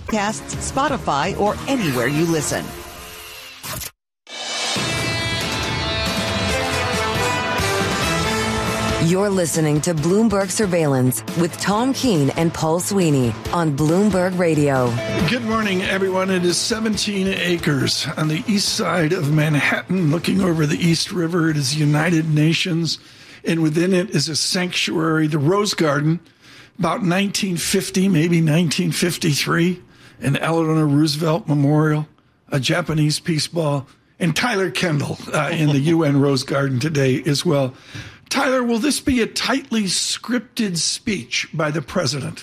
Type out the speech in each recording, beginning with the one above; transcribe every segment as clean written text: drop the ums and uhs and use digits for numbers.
Podcasts, Spotify, or anywhere you listen. You're listening to Bloomberg Surveillance with Tom Keene and Paul Sweeney on Bloomberg Radio. Good morning, everyone. It is 17 acres on the east side of Manhattan, looking over the East River. It is United Nations, and within it is a sanctuary, the Rose Garden, about 1950, maybe 1953, an Eleanor Roosevelt Memorial, a Japanese peace ball, and Tyler Kendall in the UN Rose Garden today as well. Tyler, will this be a tightly scripted speech by the president?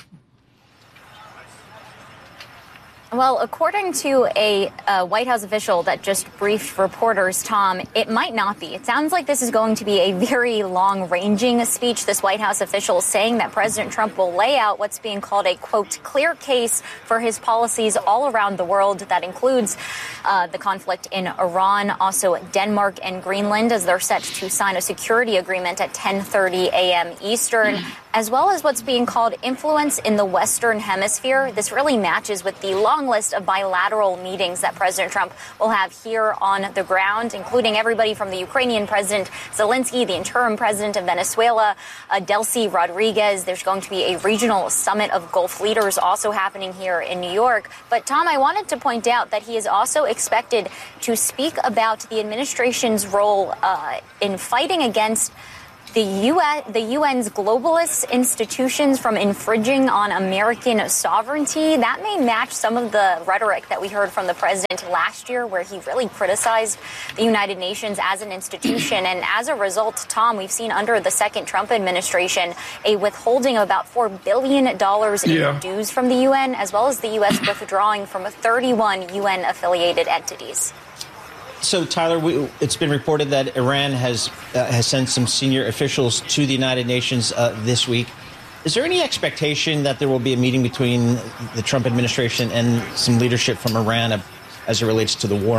Well, according to a White House official that just briefed reporters, Tom, it might not be. It sounds like this is going to be a very long-ranging speech. This White House official saying that President Trump will lay out what's being called a, quote, clear case for his policies all around the world. That includes the conflict in Iran, also Denmark and Greenland, as they're set to sign a security agreement at 10:30 a.m. Eastern, as well as what's being called influence in the Western Hemisphere. This really matches with the long list of bilateral meetings that President Trump will have here on the ground, including everybody from the Ukrainian President Zelensky, the interim president of Venezuela, Delcy Rodriguez. There's going to be a regional summit of Gulf leaders also happening here in New York. But, Tom, I wanted to point out that he is also expected to speak about the administration's role in fighting against the UN's globalist institutions from infringing on American sovereignty. That may match some of the rhetoric that we heard from the president last year, where he really criticized the United Nations as an institution. And as a result, Tom, we've seen under the second Trump administration a withholding of about $4 billion in dues from the UN, as well as the U.S. withdrawing from 31 UN-affiliated entities. So, Tyler, it's been reported that Iran has sent some senior officials to the United Nations this week. Is there any expectation that there will be a meeting between the Trump administration and some leadership from Iran as it relates to the war?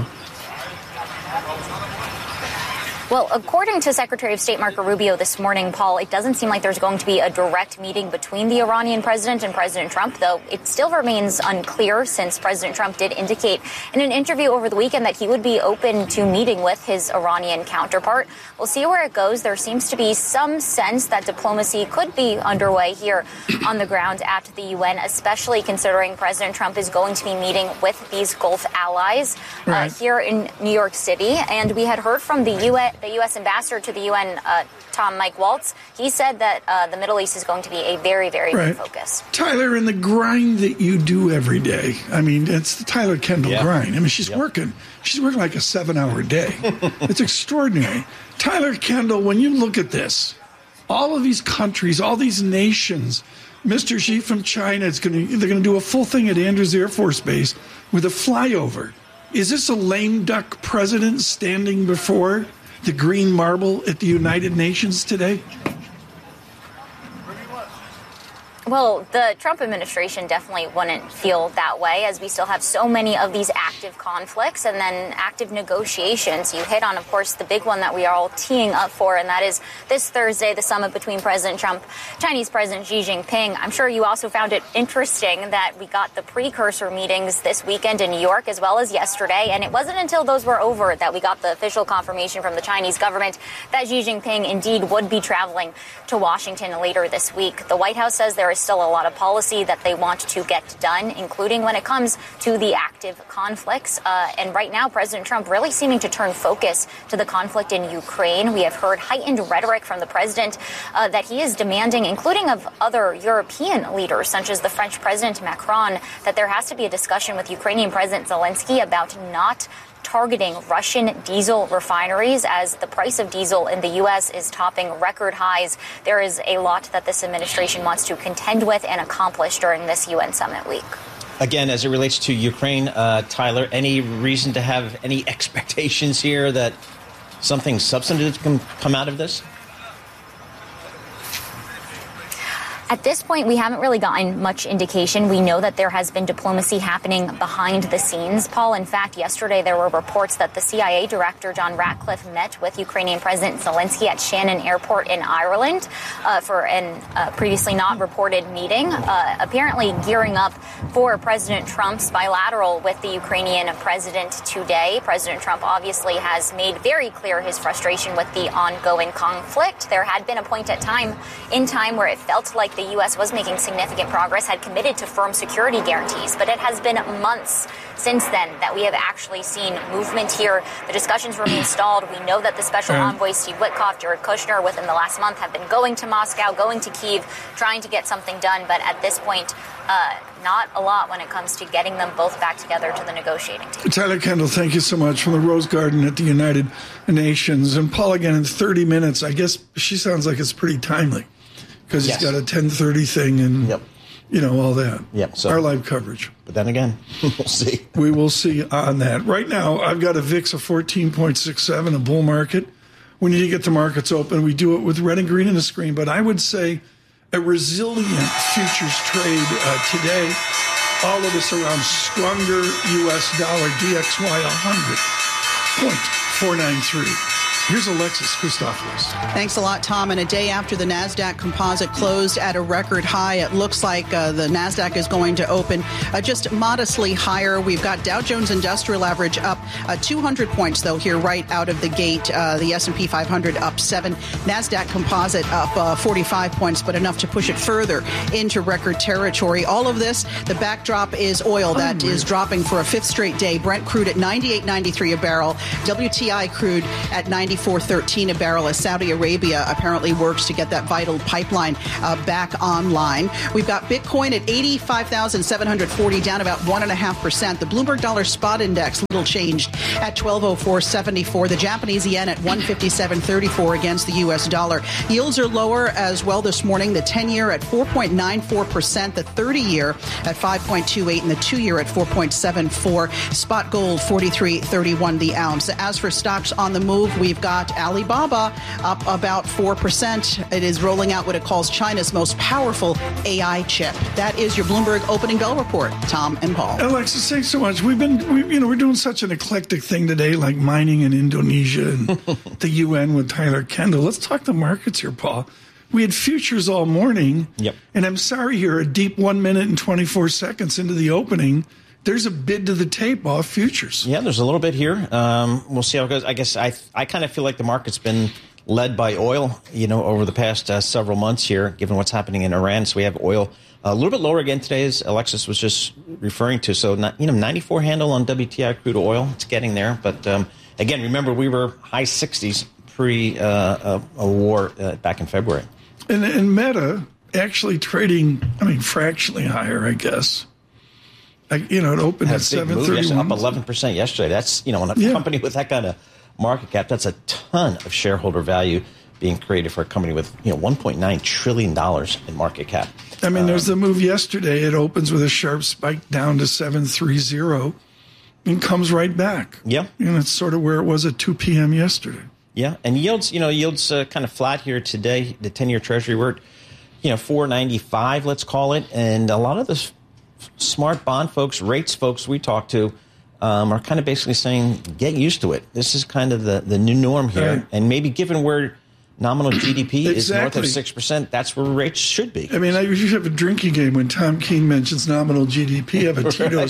Well, according to Secretary of State Marco Rubio this morning, Paul, it doesn't seem like there's going to be a direct meeting between the Iranian president and President Trump, though it still remains unclear since President Trump did indicate in an interview over the weekend that he would be open to meeting with his Iranian counterpart. We'll see where it goes. There seems to be some sense that diplomacy could be underway here on the ground at the UN, especially considering President Trump is going to be meeting with these Gulf allies here in New York City. And we had heard from the U.S. ambassador to the UN, Mike Waltz. He said that the Middle East is going to be a very, very big focus. Tyler, in the grind that you do every day, I mean, it's the Tyler Kendall grind. I mean, she's working like a 7-hour day. It's extraordinary. Tyler Kendall, when you look at this, all of these countries, all these nations, Mr. Xi from China, they're going to do a full thing at Andrews Air Force Base with a flyover. Is this a lame duck president standing before the green marble at the United Nations today? Well, the Trump administration definitely wouldn't feel that way, as we still have so many of these active conflicts and then active negotiations. You hit on, of course, the big one that we are all teeing up for, and that is this Thursday, the summit between President Trump, Chinese President Xi Jinping. I'm sure you also found it interesting that we got the precursor meetings this weekend in New York as well as yesterday, and it wasn't until those were over that we got the official confirmation from the Chinese government that Xi Jinping indeed would be traveling to Washington later this week. The White House says there is still a lot of policy that they want to get done, including when it comes to the active conflicts. And right now, President Trump really seeming to turn focus to the conflict in Ukraine. We have heard heightened rhetoric from the president that he is demanding, including of other European leaders, such as the French President Macron, that there has to be a discussion with Ukrainian President Zelensky about not targeting Russian diesel refineries, as the price of diesel in the U.S. is topping record highs. There is a lot that this administration wants to contend with and accomplish during this UN summit week. Again, as it relates to Ukraine, Tyler, any reason to have any expectations here that something substantive can come out of this? At this point, we haven't really gotten much indication. We know that there has been diplomacy happening behind the scenes, Paul. In fact, yesterday there were reports that the CIA director, John Ratcliffe, met with Ukrainian President Zelensky at Shannon Airport in Ireland for an previously not reported meeting, apparently gearing up for President Trump's bilateral with the Ukrainian president today. President Trump obviously has made very clear his frustration with the ongoing conflict. There had been a point in time where it felt like the U.S. was making significant progress, had committed to firm security guarantees, but it has been months since then that we have actually seen movement here. The discussions remain stalled. We know that the special envoys, Steve Witkoff, Jared Kushner, within the last month have been going to Moscow, going to Kyiv, trying to get something done. But at this point, not a lot when it comes to getting them both back together to the negotiating table. Tyler Kendall, thank you so much, from the Rose Garden at the United Nations. And Paul, again, in 30 minutes, I guess she sounds like it's pretty timely because he's got a 10:30 thing and, you know, all that. So our live coverage. But then again, we'll see. We will see on that. Right now, I've got a VIX of 14.67, a bull market. We need to get the markets open. We do it with red and green in the screen. But I would say a resilient futures trade today. All of us around stronger U.S. dollar, DXY 100.493. Here's Alexis Christoforous. Thanks a lot, Tom. And a day after the NASDAQ composite closed at a record high, it looks like the NASDAQ is going to open just modestly higher. We've got Dow Jones Industrial Average up 200 points, though, here right out of the gate. The S&P 500 up 7. NASDAQ composite up 45 points, but enough to push it further into record territory. All of this, the backdrop is oil that is dropping for a fifth straight day. Brent crude at $98.93 a barrel. WTI crude at $94.13 a barrel as Saudi Arabia apparently works to get that vital pipeline back online. We've got Bitcoin at 85,740, down about 1.5%. The Bloomberg Dollar Spot Index, little changed at 1204.74. The Japanese yen at 157.34 against the U.S. dollar. Yields are lower as well this morning. The 10-year at 4.94%, the 30-year at 5.28, and the 2-year at 4.74. Spot gold 43.31 the ounce. As for stocks on the move, we've got Alibaba up about 4%. It is rolling out what it calls China's most powerful AI chip. That is your Bloomberg Opening Bell Report. Tom and Paul. Alexis, thanks so much. We're doing such an eclectic thing today, like mining in Indonesia and the UN with Tyler Kendall. Let's talk the markets here, Paul. We had futures all morning. And I'm sorry here, a deep 1 minute and 24 seconds into the opening, there's a bid to the tape off futures. Yeah, there's a little bit here. We'll see how it goes. I guess I kind of feel like the market's been led by oil, over the past several months here, given what's happening in Iran. So we have oil a little bit lower again today, as Alexis was just referring to. So, 94 handle on WTI crude oil. It's getting there. But again, remember, we were high 60s pre a war back in February. And Meta actually trading, fractionally higher, I guess. It opened at 731. Up 11% yesterday. That's, on a company with that kind of market cap, that's a ton of shareholder value being created for a company with, $1.9 trillion in market cap. There's the move yesterday. It opens with a sharp spike down to 730 and comes right back. Yeah. It's sort of where it was at 2 p.m. yesterday. Yeah. And yields kind of flat here today. The 10-year Treasury, we're at, 4.95, let's call it. And a lot of the smart bond folks, rates folks we talk to are kind of basically saying, get used to it. This is kind of the new norm here. Right. And maybe given where nominal GDP is north of 6%, that's where rates should be. You should have a drinking game when Tom Keene mentions nominal GDP, have a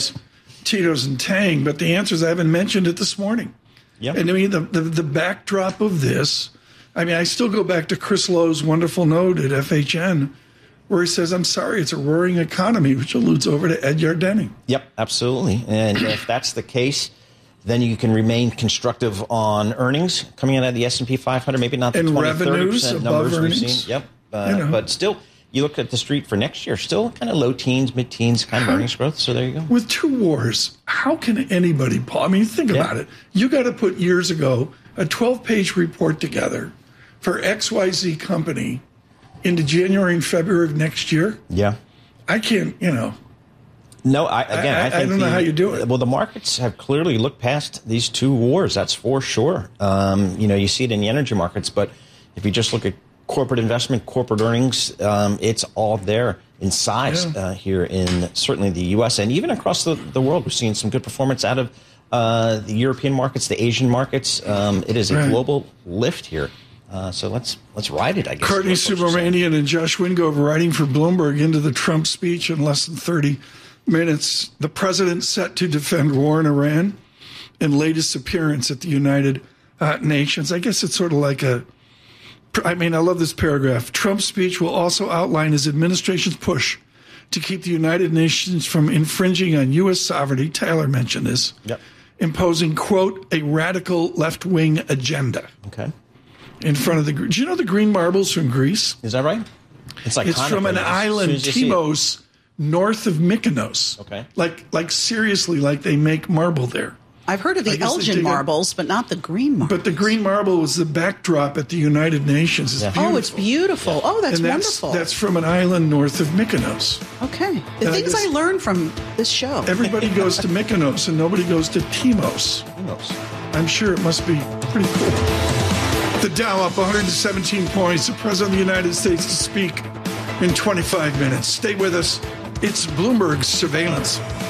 Tito's and Tang, but the answer is I haven't mentioned it this morning. Yeah. And the backdrop of this, I still go back to Chris Lowe's wonderful note at FHN, where he says, I'm sorry, it's a roaring economy, which alludes over to Ed Yardenning. Yep, absolutely. And if that's the case, then you can remain constructive on earnings coming out of the S&P 500, maybe not the 20-30% numbers we've seen. Yep. But still, you look at the street for next year, still kind of low teens, mid-teens kind of earnings growth. So there you go. With two wars, how can anybody, Paul? Think about it. You got to put years ago a 12-page report together for XYZ company into January and February of next year? Yeah. I can't, No, I don't know how you do it. Well, the markets have clearly looked past these 2 wars. That's for sure. You see it in the energy markets. But if you just look at corporate investment, corporate earnings. It's all there in size here in certainly the U.S. and even across the world. We're seeing some good performance out of the European markets, the Asian markets. It is a global lift here. So let's ride it, I guess. Courtney Subramanian and Josh Wingove writing for Bloomberg into the Trump speech in less than 30 minutes. The president set to defend war in Iran and latest appearance at the United Nations. I guess it's sort of like I love this paragraph. Trump's speech will also outline his administration's push to keep the United Nations from infringing on U.S. sovereignty. Tyler mentioned this. Yep. Imposing, quote, a radical left-wing agenda. Okay. In front of the... Do you know the green marbles from Greece? Is that right? It's from an island, Timos, north of Mykonos. Okay. Like seriously, like they make marble there. I've heard of the Elgin marbles, but not the green marbles. But the green marble was the backdrop at the United Nations. It's beautiful. Oh, it's beautiful. Yeah. Oh, that's wonderful. That's from an island north of Mykonos. Okay. The things I learned from this show. Everybody goes to Mykonos and nobody goes to Timos. I'm sure it must be pretty cool. The Dow up 117 points. The President of the United States to speak in 25 minutes. Stay with us. It's Bloomberg Surveillance.